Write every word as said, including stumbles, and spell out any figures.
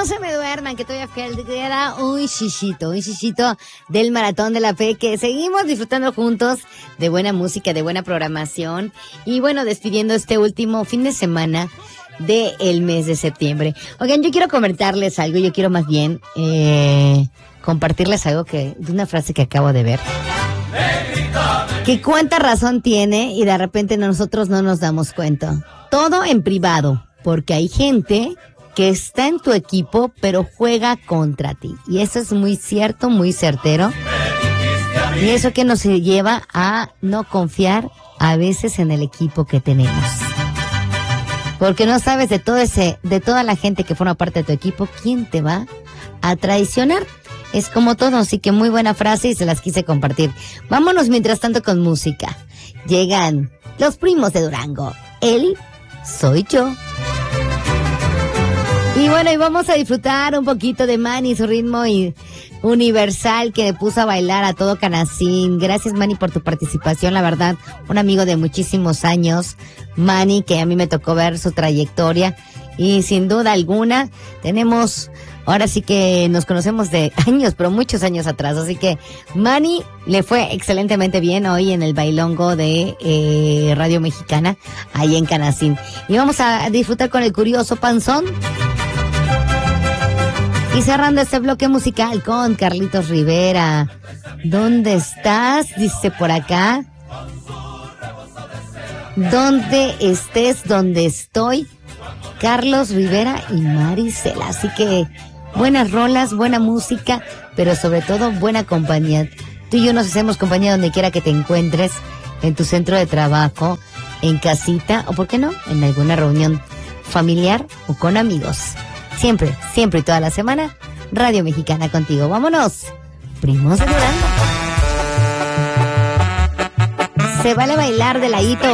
no se me duerman, que todavía queda un chichito, un chichito del Maratón de la Fe, que seguimos disfrutando juntos de buena música, de buena programación, y bueno, despidiendo este último fin de semana del mes de septiembre. Oigan, yo quiero comentarles algo, yo quiero más bien eh, compartirles algo que de una frase que acabo de ver. Que cuánta razón tiene y de repente nosotros no nos damos cuenta. Todo en privado, porque hay gente que está en tu equipo pero juega contra ti. Y eso es muy cierto, muy certero. Y eso que nos lleva a no confiar a veces en el equipo que tenemos. Porque no sabes de todo ese, de toda la gente que forma parte de tu equipo, quién te va a traicionar. Es como todo, así que muy buena frase y se las quise compartir. Vámonos mientras tanto con música. Llegan los primos de Durango. Él soy yo. Y bueno, y vamos a disfrutar un poquito de Manny, su ritmo y universal que le puso a bailar a todo Canacín. Gracias, Manny, por tu participación, la verdad, un amigo de muchísimos años, Manny, que a mí me tocó ver su trayectoria y sin duda alguna tenemos, ahora sí que nos conocemos de años, pero muchos años atrás, así que Manny le fue excelentemente bien hoy en el bailongo de eh, Radio Mexicana, ahí en Canacín. Y vamos a disfrutar con el curioso Panzón. Y cerrando este bloque musical con Carlitos Rivera. ¿Dónde estás? Dice por acá. ¿Dónde estés? ¿Dónde estoy? Carlos Rivera y Marisela. Así que buenas rolas, buena música, pero sobre todo buena compañía. Tú y yo nos hacemos compañía donde quiera que te encuentres, en tu centro de trabajo, en casita, o por qué no, en alguna reunión familiar o con amigos. Siempre, siempre y toda la semana, Radio Mexicana contigo. Vámonos, primos de Durango. Se vale bailar de ladito.